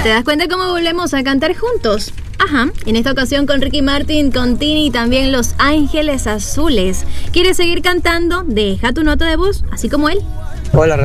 ¿Te das cuenta cómo volvemos a cantar juntos? Ajá, en esta ocasión con Ricky Martin, con Tini y también Los Ángeles Azules. ¿Quieres seguir cantando? Deja tu nota de voz, así como él. Hola